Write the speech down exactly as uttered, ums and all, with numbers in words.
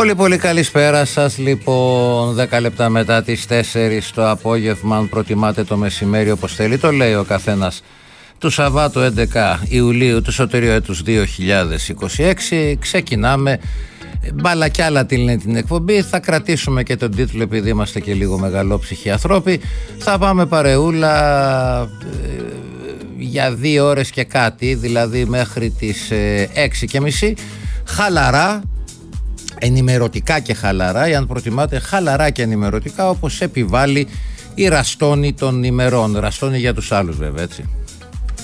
Πολύ πολύ καλησπέρα σας. Λοιπόν, δέκα λεπτά μετά τις τέσσερις το απόγευμα, αν προτιμάτε το μεσημέρι όπως θέλει, το λέει ο καθένας, του Σαββάτου έντεκα Ιουλίου του σωτηρίου έτους δύο χιλιάδες είκοσι έξι. Ξεκινάμε. Μπάλα κι άλλα τι λένε την εκπομπή. Θα κρατήσουμε και τον τίτλο επειδή είμαστε και λίγο μεγαλόψυχοι ανθρώποι. Θα πάμε παρεούλα ε, για δύο ώρες και κάτι, δηλαδή μέχρι τις ε, έξι και μισή. Χαλαρά, ενημερωτικά και χαλαρά, ή αν προτιμάτε χαλαρά και ενημερωτικά, όπως επιβάλλει η ραστόνη των ημερών. Ραστόνη για τους άλλους βέβαια, έτσι.